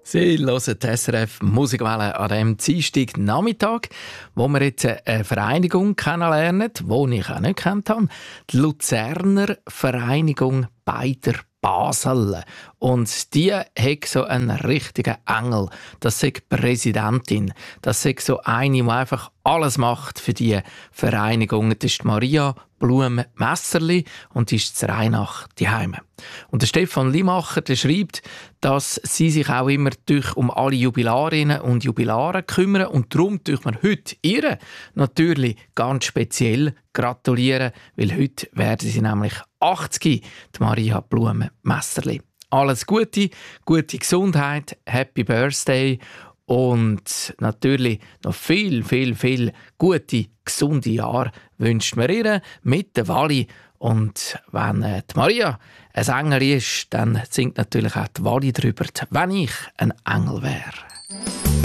Sie hören die SRF Musikwelle an diesem Dienstagnachmittag, wo wir jetzt eine Vereinigung kennenlernen, die ich auch nicht kennt habe. Die Luzerner Vereinigung beider Basel. Und die hat so einen richtigen Engel. Das ist die Präsidentin. Das ist so eine, die einfach alles macht für die Vereinigung. Das ist Maria Blum-Messerli und ist in Rheinach daheim. Und der Stefan Limacher, der schreibt, dass sie sich auch immer um alle Jubilarinnen und Jubilare kümmern und darum tun wir heute ihr natürlich ganz speziell gratulieren, weil heute werden sie nämlich 80, die Maria Blum-Messerli. Alles Gute, gute Gesundheit, Happy Birthday und natürlich noch viel gute, gesunde Jahre wünscht mir ihr mit der Wally. Und wenn die Maria ein Engel ist, dann singt natürlich auch die Wally darüber, wenn ich ein Engel wäre.